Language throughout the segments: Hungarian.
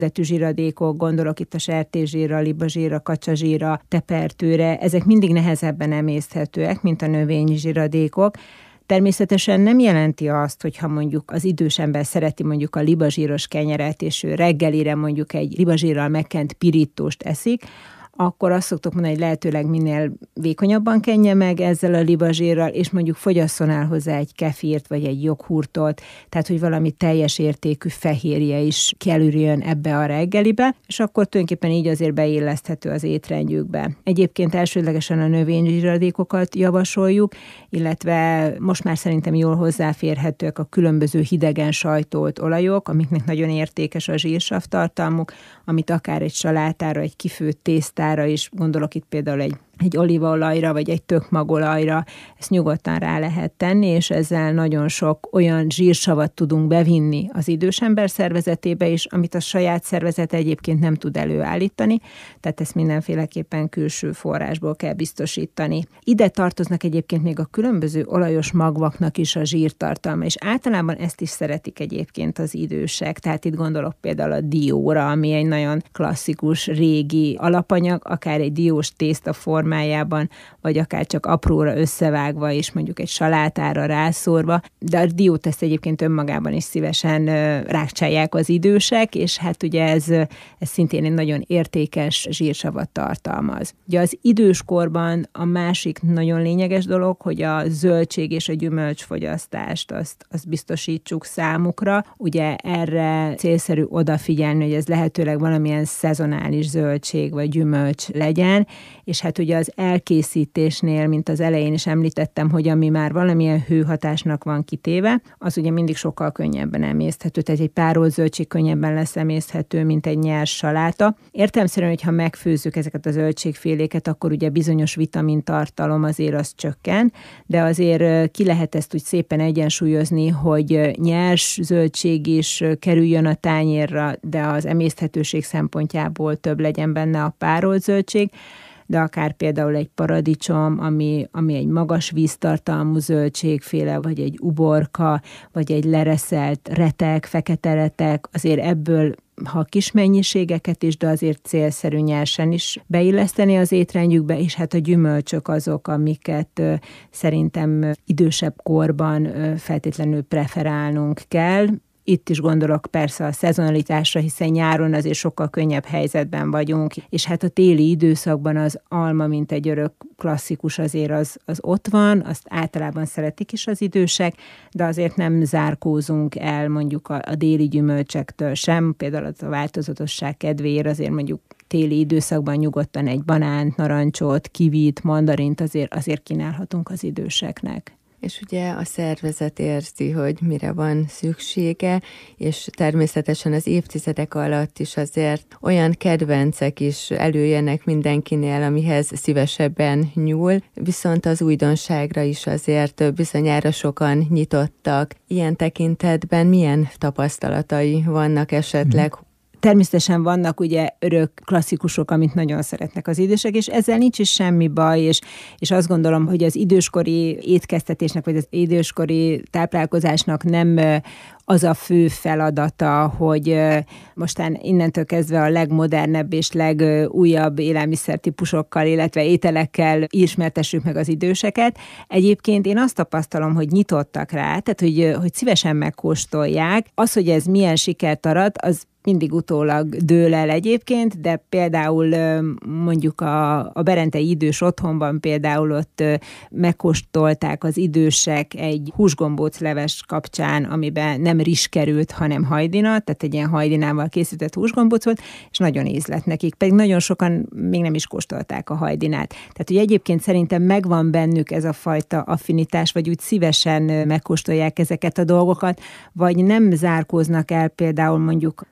zsíradékok, gondolok itt a sertészsírra, libazsírra, kacsazsírra, tepertőre, ezek mindig nehezebben emészthetőek, mint a növényi zsíradékok. Természetesen nem jelenti azt, hogyha mondjuk az idős ember szereti mondjuk a libazsíros kenyeret, és ő reggelire mondjuk egy libazsírral megkent pirítóst eszik, akkor azt szoktuk mondani, hogy lehetőleg minél vékonyabban kenje meg ezzel a libazsírral, és mondjuk fogyasszon el hozzá egy kefírt, vagy egy joghurtot, tehát hogy valami teljes értékű fehérje is kerüljön ebbe a reggelibe, és akkor tulajdonképpen így azért beilleszthető az étrendjükbe. Egyébként elsődlegesen a növényzsíradékokat javasoljuk, illetve most már szerintem jól hozzáférhetőek a különböző hidegen sajtolt olajok, amiknek nagyon értékes a zsírsav tartalmuk, amit akár egy salátára, egy kifőtt tésztára is, gondolok itt például egy olívaolajra, vagy egy tökmagolajra, ezt nyugodtan rá lehet tenni, és ezzel nagyon sok olyan zsírsavat tudunk bevinni az idős ember szervezetébe is, amit a saját szervezete egyébként nem tud előállítani, tehát ezt mindenféleképpen külső forrásból kell biztosítani. Ide tartoznak egyébként még a különböző olajos magvaknak is a zsírtartalma, és általában ezt is szeretik egyébként az idősek, tehát itt gondolok például a dióra, ami egy nagyon klasszikus, régi alapanyag, akár egy diós tészta formájában, vagy akár csak apróra összevágva, és mondjuk egy salátára rászórva, de a diót ezt egyébként önmagában is szívesen rákcsálják az idősek, és hát ugye ez szintén egy nagyon értékes zsírsavat tartalmaz. Ugye az időskorban a másik nagyon lényeges dolog, hogy a zöldség és a gyümölcsfogyasztást azt biztosítsuk számukra. Ugye erre célszerű odafigyelni, hogy ez lehetőleg valamilyen szezonális zöldség vagy gyümölcs legyen, és hát ugye az elkészítésnél, mint az elején is említettem, hogy ami már valamilyen hőhatásnak van kitéve, az ugye mindig sokkal könnyebben emészthető, tehát egy párolt zöldség könnyebben lesz emészthető, mint egy nyers saláta. Értelemszerűen, hogyha megfőzzük ezeket a zöldségféléket, akkor ugye bizonyos vitamintartalom azért az csökken, de azért ki lehet ezt úgy szépen egyensúlyozni, hogy nyers zöldség is kerüljön a tányérra, de az emészthetőség szempontjából több legyen benne a párolt zöldség, de akár például egy paradicsom, ami egy magas víztartalmú zöldségféle, vagy egy uborka, vagy egy lereszelt retek, fekete retek, azért ebből ha kis mennyiségeket is, de azért célszerű nyersen is beilleszteni az étrendjükbe, és hát a gyümölcsök azok, amiket szerintem idősebb korban feltétlenül preferálnunk kell. Itt is gondolok persze a szezonalitásra, hiszen nyáron azért sokkal könnyebb helyzetben vagyunk, és hát a téli időszakban az alma, mint egy örök klasszikus azért az ott van, azt általában szeretik is az idősek, de azért nem zárkózunk el mondjuk a déli gyümölcsektől sem, például a változatosság kedvéért azért mondjuk téli időszakban nyugodtan egy banánt, narancsot, kivit, mandarint azért kínálhatunk az időseknek. És ugye a szervezet érzi, hogy mire van szüksége, és természetesen az évtizedek alatt is azért olyan kedvencek is előjönnek mindenkinél, amihez szívesebben nyúl, viszont az újdonságra is azért bizonyára sokan nyitottak. Ilyen tekintetben milyen tapasztalatai vannak esetleg? Természetesen vannak ugye örök klasszikusok, amit nagyon szeretnek az idősek, és ezzel nincs is semmi baj, és azt gondolom, hogy az időskori étkeztetésnek, vagy az időskori táplálkozásnak nem az a fő feladata, hogy mostán innentől kezdve a legmodernebb és legújabb élelmiszertípusokkal, illetve ételekkel ismertessük meg az időseket. Egyébként én azt tapasztalom, hogy nyitottak rá, tehát hogy szívesen megkóstolják. Az, hogy ez milyen sikert arat, az mindig utólag dől el egyébként, de például mondjuk a berendei idős otthonban például ott megkóstolták az idősek egy húsgombócleves kapcsán, amiben nem rizs került, hanem hajdina, tehát egy ilyen hajdinával készített húsgombóc volt, és nagyon ízlett nekik, pedig nagyon sokan még nem is kóstolták a hajdinát. Tehát, hogy egyébként szerintem megvan bennük ez a fajta affinitás, vagy úgy szívesen megkóstolják ezeket a dolgokat, vagy nem zárkóznak el például mondjuk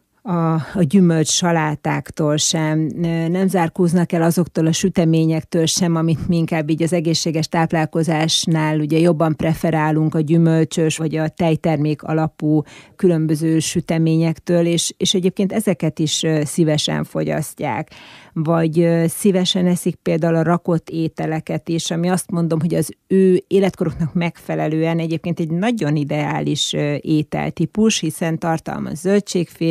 a gyümölcs salátáktól sem, nem zárkóznak el azoktól a süteményektől sem, amit mi inkább így az egészséges táplálkozásnál ugye jobban preferálunk a gyümölcsös vagy a tejtermék alapú különböző süteményektől, és egyébként ezeket is szívesen fogyasztják. Vagy szívesen eszik például a rakott ételeket is, ami azt mondom, hogy az ő életkoruknak megfelelően egyébként egy nagyon ideális ételtípus, hiszen tartalmaz zöldségfélét, van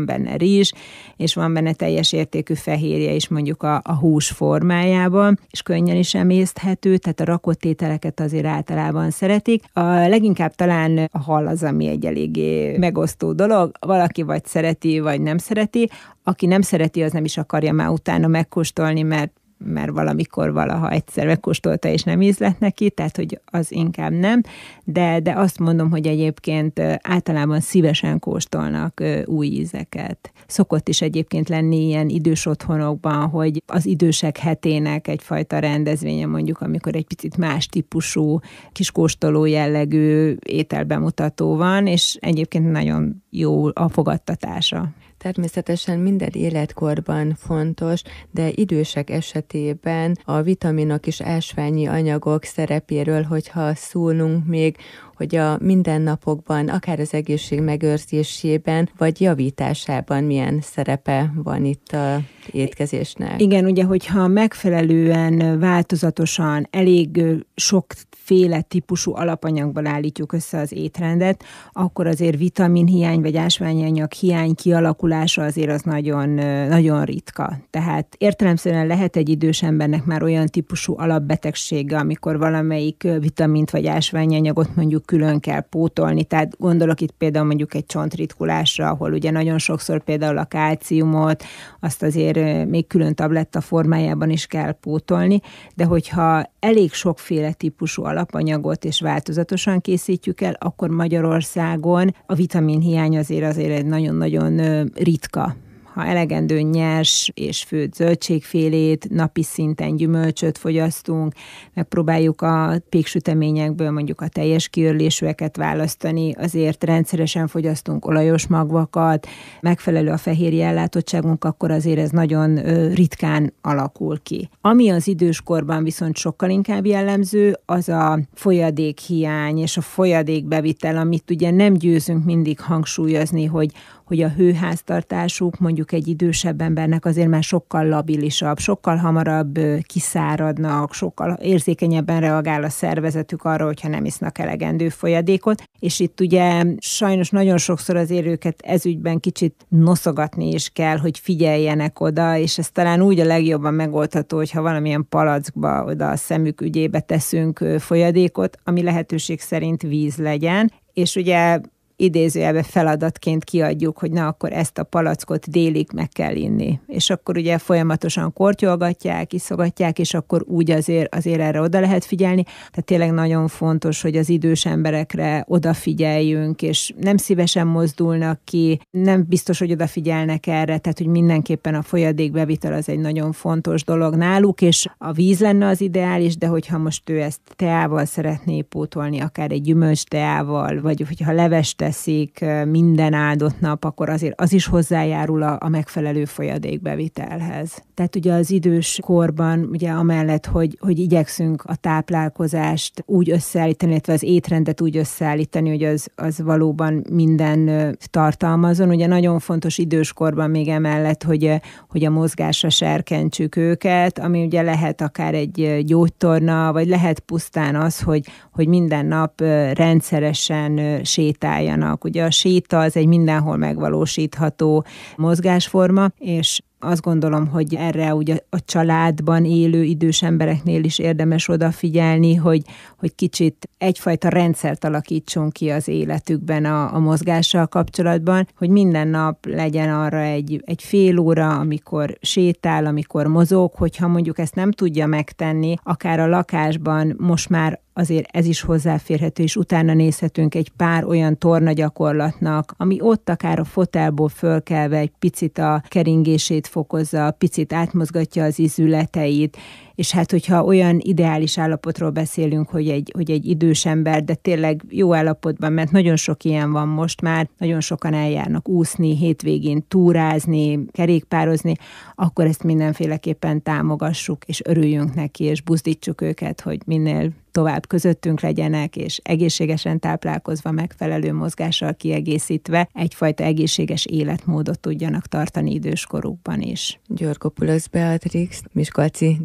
van benne rizs, és van benne teljes értékű fehérje is mondjuk a hús formájában, és könnyen is emészthető, tehát a rakott ételeket azért általában szeretik. A leginkább talán a hal az, ami egy eléggé megosztó dolog. Valaki vagy szereti, vagy nem szereti. Aki nem szereti, az nem is akarja már utána megkóstolni, mert valamikor valaha egyszer megkóstolta, és nem ízlett neki, tehát hogy az inkább nem, de azt mondom, hogy egyébként általában szívesen kóstolnak új ízeket. Szokott is egyébként lenni ilyen idős otthonokban, hogy az idősek hetének egyfajta rendezvénye mondjuk, amikor egy picit más típusú, kis kóstoló jellegű ételbemutató van, és egyébként nagyon jó a fogadtatása. Természetesen minden életkorban fontos, de idősek esetében a vitaminok és ásványi anyagok szerepéről, hogyha szólunk még, hogy a mindennapokban, akár az egészség megőrzésében, vagy javításában milyen szerepe van itt az étkezésnek. Igen, ugye, hogyha megfelelően, változatosan, elég sokféle típusú alapanyagból állítjuk össze az étrendet, akkor azért vitaminhiány vagy ásványanyag hiány kialakulása azért az nagyon, nagyon ritka. Tehát értelemszerűen lehet egy idős embernek már olyan típusú alapbetegsége, amikor valamelyik vitamint vagy ásványanyagot mondjuk külön kell pótolni, tehát gondolok itt például mondjuk egy csontritkulásra, ahol ugye nagyon sokszor például a kálciumot, azt azért még külön tabletta formájában is kell pótolni, de hogyha elég sokféle típusú alapanyagot és változatosan készítjük el, akkor Magyarországon a vitaminhiány azért egy nagyon-nagyon ritka. Ha elegendő nyers és főtt zöldségfélét, napi szinten gyümölcsöt fogyasztunk, megpróbáljuk a péksüteményekből mondjuk a teljes kiörlésűeket választani, azért rendszeresen fogyasztunk olajos magvakat, megfelelő a fehérje ellátottságunk, akkor azért ez nagyon ritkán alakul ki. Ami az időskorban viszont sokkal inkább jellemző, az a folyadékhiány és a folyadékbevitel, amit ugye nem győzünk mindig hangsúlyozni, hogy a hőháztartásuk mondjuk egy idősebb embernek azért már sokkal labilisabb, sokkal hamarabb kiszáradnak, sokkal érzékenyebben reagál a szervezetük arra, hogyha nem isznak elegendő folyadékot, és itt ugye sajnos nagyon sokszor azért őket ezügyben kicsit noszogatni is kell, hogy figyeljenek oda, és ez talán úgy a legjobban megoldható, hogyha valamilyen palackba oda a szemük ügyébe teszünk folyadékot, ami lehetőség szerint víz legyen, és ugye idézőjelben feladatként kiadjuk, hogy na akkor ezt a palackot délig meg kell inni. És akkor ugye folyamatosan kortyolgatják, iszogatják, és akkor úgy azért erre oda lehet figyelni. Tehát tényleg nagyon fontos, hogy az idős emberekre odafigyeljünk, és nem szívesen mozdulnak ki, nem biztos, hogy odafigyelnek erre, tehát hogy mindenképpen a folyadékbevitel az egy nagyon fontos dolog náluk, és a víz lenne az ideális, de hogyha most ő ezt teával szeretné pótolni, akár egy gyümölcs teával, vagy hogyha levest teszik minden áldott nap, akkor azért az is hozzájárul a megfelelő folyadékbevitelhez. Tehát ugye az idős korban, ugye amellett, hogy igyekszünk a táplálkozást úgy összeállítani, illetve az étrendet úgy összeállítani, hogy az valóban minden tartalmazon. Ugye nagyon fontos időskorban még emellett, hogy a mozgásra serkentsük őket, ami ugye lehet akár egy gyógytorna, vagy lehet pusztán az, hogy minden nap rendszeresen sétáljanak. Ugye a séta az egy mindenhol megvalósítható mozgásforma, és azt gondolom, hogy erre ugye a családban élő idős embereknél is érdemes odafigyelni, hogy kicsit egyfajta rendszert alakítson ki az életükben a mozgással kapcsolatban, hogy minden nap legyen arra egy fél óra, amikor sétál, amikor mozog, hogyha mondjuk ezt nem tudja megtenni, akár a lakásban most már azért ez is hozzáférhető, és utána nézhetünk egy pár olyan tornagyakorlatnak, ami ott akár a fotelból fölkelve egy picit a keringését fokozza, picit átmozgatja az izületeit, és hát hogyha olyan ideális állapotról beszélünk, hogy egy idős ember, de tényleg jó állapotban, mert nagyon sok ilyen van most már, nagyon sokan eljárnak úszni, hétvégén túrázni, kerékpározni, akkor ezt mindenféleképpen támogassuk, és örüljünk neki, és buzdítsuk őket, hogy minél tovább közöttünk legyenek, és egészségesen táplálkozva, megfelelő mozgással kiegészítve egyfajta egészséges életmódot tudjanak tartani időskorukban is. Georgopoulos Beatrix, miskolci dietetikus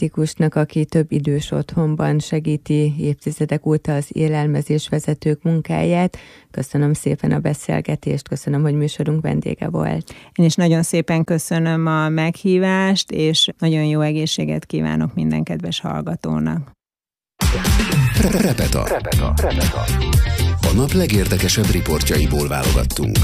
dietetikusnak, aki több idős otthonban segíti évtizedek óta az élelmezés vezetők munkáját. Köszönöm szépen a beszélgetést, köszönöm, hogy műsorunk vendége volt. Én is nagyon szépen köszönöm a meghívást, és nagyon jó egészséget kívánok minden kedves hallgatónak. Repeta. A nap legérdekesebb riportjaiból válogattunk.